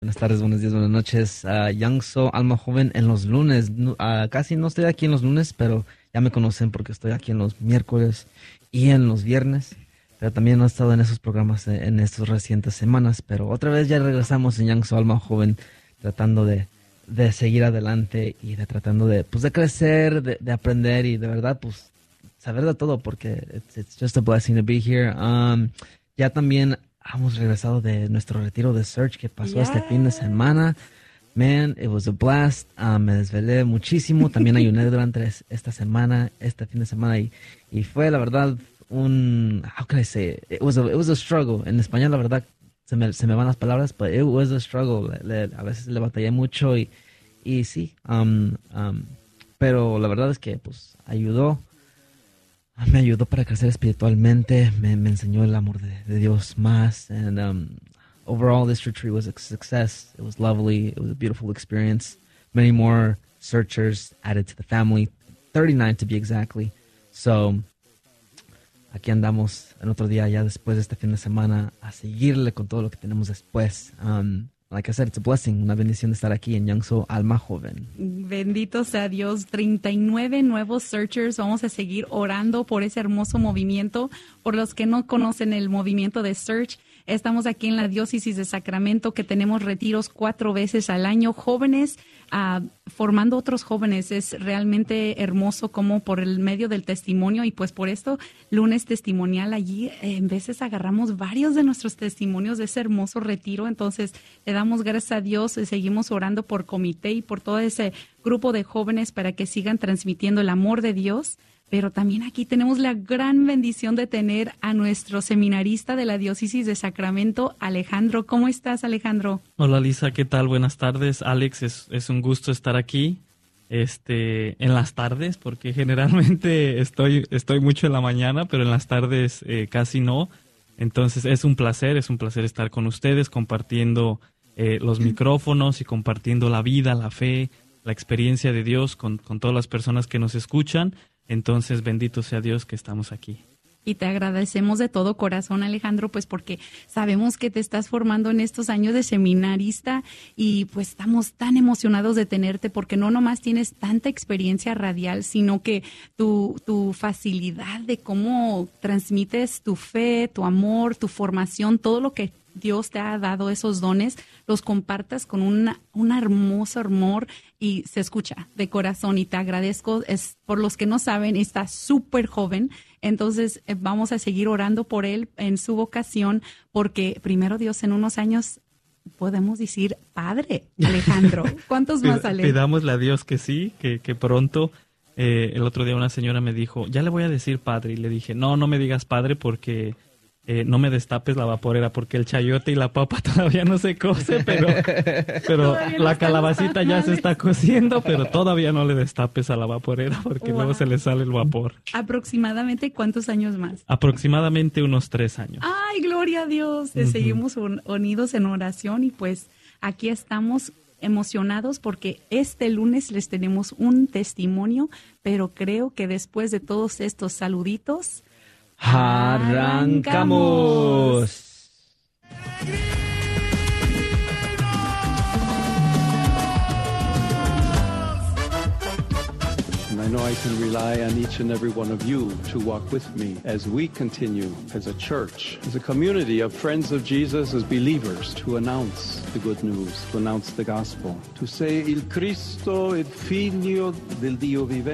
Buenas tardes, buenos días, buenas noches. Young Soul, Alma Joven en los lunes. Casi no estoy aquí en los lunes, pero ya me conocen porque estoy aquí en los miércoles y en los viernes. Pero también no he estado en esos programas en estas recientes semanas. Pero otra vez ya regresamos en Young Soul, Alma Joven, tratando de seguir adelante y tratando de crecer, de aprender y de verdad, pues, saber de todo porque it's just a blessing to be here. Ya también hemos regresado de nuestro retiro de Search que pasó este fin de semana. Man, it was a blast. Me desvelé muchísimo. También ayuné durante este fin de semana y fue la verdad how can I say it? It was a struggle. En español la verdad se me van las palabras, but it was a struggle. A veces le batallé mucho y sí. Pero la verdad es que pues me ayudó para crecer espiritualmente, me enseñó el amor de Dios más, and overall this retreat was a success. It was lovely, it was a beautiful experience. Many more searchers added to the family, 39 to be exactly. So, aquí andamos en otro día ya después de este fin de semana a seguirle con todo lo que tenemos después. Like I said, it's a blessing, una bendición de estar aquí en Young Soul, Alma Joven. Bendito sea Dios, 39 nuevos searchers. Vamos a seguir orando por ese hermoso movimiento. Por los que no conocen el movimiento de Search, estamos aquí en la diócesis de Sacramento, que tenemos retiros 4 veces al año. Jóvenes formando otros jóvenes. Es realmente hermoso como por el medio del testimonio y pues por esto, lunes testimonial, allí en veces agarramos varios de nuestros testimonios de ese hermoso retiro. Entonces le damos gracias a Dios y seguimos orando por comité y por todo ese grupo de jóvenes para que sigan transmitiendo el amor de Dios. Pero también aquí tenemos la gran bendición de tener a nuestro seminarista de la diócesis de Sacramento, Alejandro. ¿Cómo estás, Alejandro? Hola, Lisa, ¿qué tal? Buenas tardes. Alex, es un gusto estar aquí en las tardes, porque generalmente estoy mucho en la mañana, pero en las tardes casi no. Entonces es un placer estar con ustedes, compartiendo los micrófonos y compartiendo la vida, la fe, la experiencia de Dios con todas las personas que nos escuchan. Entonces, bendito sea Dios que estamos aquí. Y te agradecemos de todo corazón, Alejandro, pues porque sabemos que te estás formando en estos años de seminarista y pues estamos tan emocionados de tenerte porque no nomás tienes tanta experiencia radial, sino que tu facilidad de cómo transmites tu fe, tu amor, tu formación, todo lo que Dios te ha dado, esos dones, los compartas con un hermoso amor y se escucha de corazón y te agradezco. Por los que no saben, está súper joven, entonces vamos a seguir orando por él en su vocación porque primero Dios en unos años podemos decir padre, Alejandro. ¿Cuántos más, Ale? Pidámosle a Dios que sí, que pronto. El otro día una señora me dijo, ya le voy a decir padre, y le dije, no me digas padre porque no me destapes la vaporera, porque el chayote y la papa todavía no se cose, pero la calabacita ya se está cociendo, pero todavía no le destapes a la vaporera porque luego se le sale el vapor. ¿Aproximadamente cuántos años más? Aproximadamente unos 3 años. ¡Ay, gloria a Dios! Seguimos unidos en oración y pues aquí estamos emocionados porque este lunes les tenemos un testimonio, pero creo que después de todos estos saluditos, ¡arrancamos! And I know I can rely on each and every one of you to walk with me as we continue as a church, as a community of friends of Jesus, as believers, to announce the good news, to announce the gospel, to say il Cristo, il Figlio del Dio vivente.